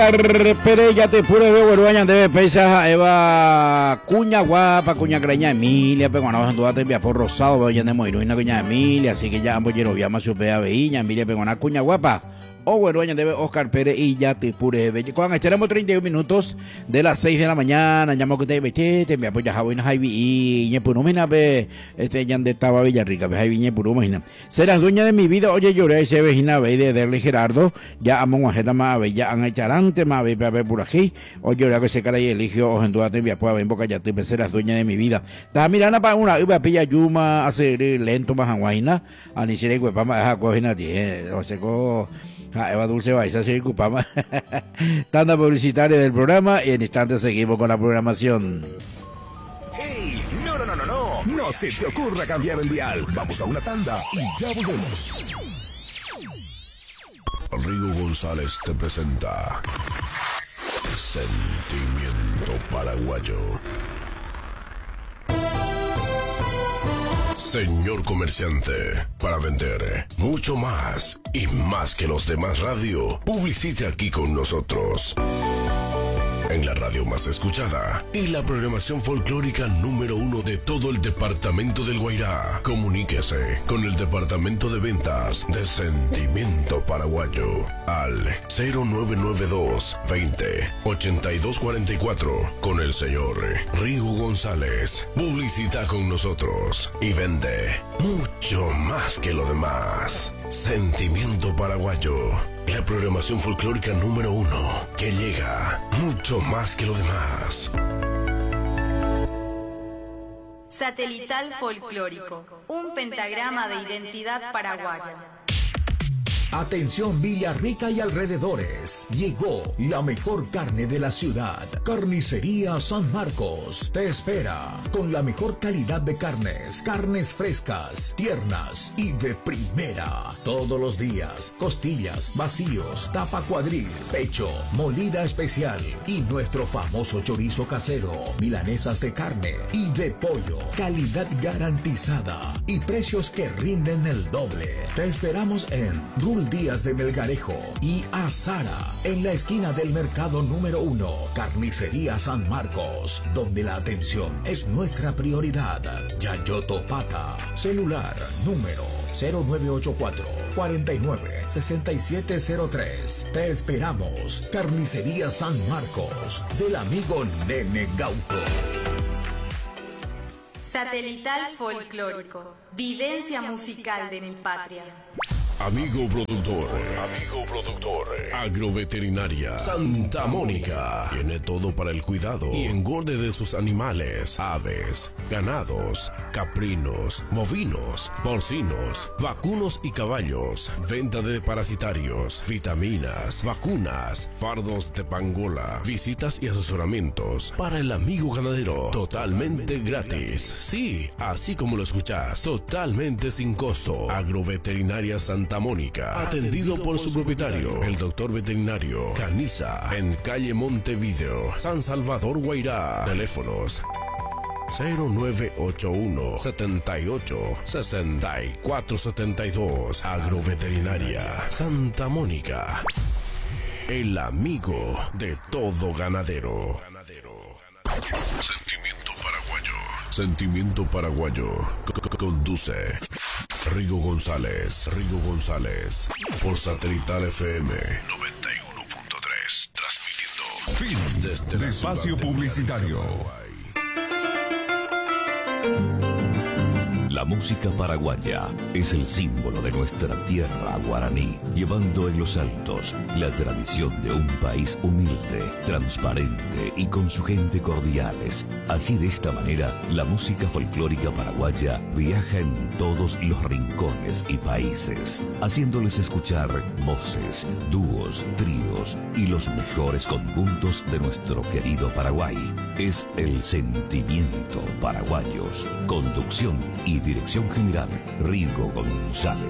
Pere ya te pure ve bueno debe pesa Eva cuña guapa cuña creña Emilia pero cuando vas a te por rosado ya de morir una cuña Emilia así que ya ambos lleno viama su pea veíña Emilia pero una cuña guapa o bueno ya debe Oscar Pérez y ya te pure ve cuando estaremos 31 minutos de las 6 de la mañana llamo que te vete te me apoya Javier Javi y ñe punumina ve ya de estaba Villarrica ve Javi ñe punumina serás dueña de mi vida oye lloré ese vecina ve de Derle Gerardo ya amo guajeta más ve ya han echarante más ve por aquí oye lloré que se cara y eligio o en te me apoya en boca ya te serás dueña de mi vida está mirando para una iba pilla yuma hace lento más guaina ani sire huepa más a cojina tie o seco Eva Dulce vais a seguir ocupando tanda publicitaria del programa y en instantes seguimos con la programación. ¡Hey! No se te ocurra cambiar el dial. Vamos a una tanda y ya volvemos. Rigo González te presenta Sentimiento Paraguayo. Señor comerciante, para vender mucho más y más que los demás radio, publicite aquí con nosotros. En la radio más escuchada y la programación folclórica número 1 de todo el departamento del Guairá. Comuníquese con el departamento de ventas de Sentimiento Paraguayo al 0992 20 8244 con el señor Rigo González. Publicita con nosotros y vende mucho más que lo demás. Sentimiento Paraguayo. La programación folclórica número 1 que llega mucho más que lo demás. Satelital Folclórico, un pentagrama de identidad paraguaya. Atención Villarrica y alrededores, llegó la mejor carne de la ciudad, Carnicería San Marcos, te espera con la mejor calidad de carnes frescas, tiernas y de primera, todos los días, costillas, vacíos, tapa cuadril, pecho, molida especial y nuestro famoso chorizo casero, milanesas de carne y de pollo, calidad garantizada y precios que rinden el doble, te esperamos en Díaz de Melgarejo y Azara, en la esquina del mercado número 1, Carnicería San Marcos, donde la atención es nuestra prioridad. Yayoto Pata, celular número 0984 49 6703. Te esperamos, Carnicería San Marcos, del amigo Nene Gauco. Satelital Folclórico, vivencia musical de mi patria. Amigo productor, Agroveterinaria Santa Mónica. Tiene todo para el cuidado y engorde de sus animales, aves, ganados, caprinos, bovinos, porcinos, vacunos y caballos. Venta de parasitarios, vitaminas, vacunas, fardos de pangola, visitas y asesoramientos para el amigo ganadero. Totalmente gratis. Sí, así como lo escuchas, totalmente sin costo. Agroveterinaria Santa Mónica, atendido por su propietario, el doctor veterinario Caniza, en calle Montevideo, San Salvador, Guairá. Teléfonos 0981 78 64 72. Agroveterinaria Santa Mónica, el amigo de todo ganadero. Sentimiento Paraguayo. Conduce Rigo González. Por Satelital FM 91.3. Transmitiendo. Fin desde el espacio publicitario. La música paraguaya es el símbolo de nuestra tierra guaraní, llevando en los altos la tradición de un país humilde, transparente y con su gente cordiales. Así, de esta manera, la música folclórica paraguaya viaja en todos los rincones y países, haciéndoles escuchar voces, dúos, tríos y los mejores conjuntos de nuestro querido Paraguay. Es el Sentimiento Paraguayos. Conducción y dirección general, Rigo González.